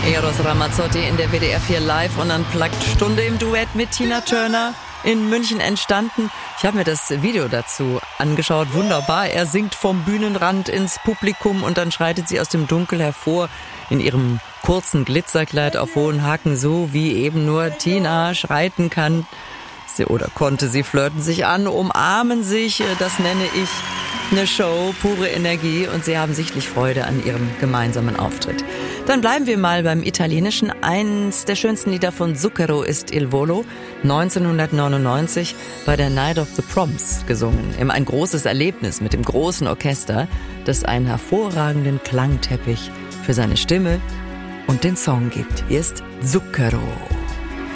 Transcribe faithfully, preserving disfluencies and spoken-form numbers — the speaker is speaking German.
Eros Ramazzotti in der W D R vier Live und Unplugged Stunde im Duett mit Tina Turner in München entstanden. Ich habe mir das Video dazu angeschaut. Wunderbar. Er singt vom Bühnenrand ins Publikum und dann schreitet sie aus dem Dunkel hervor in ihrem kurzen Glitzerkleid auf hohen Haken, so wie eben nur Tina schreiten kann. Sie oder konnte sie, flirten sich an, umarmen sich. Das nenne ich eine Show, pure Energie, und sie haben sichtlich Freude an ihrem gemeinsamen Auftritt. Dann bleiben wir mal beim Italienischen. Eins der schönsten Lieder von Zucchero ist Il Volo, neunzehnhundertneunundneunzig bei der Night of the Proms gesungen. Immer ein großes Erlebnis mit dem großen Orchester, das einen hervorragenden Klangteppich für seine Stimme und den Song gibt. Hier ist Zucchero.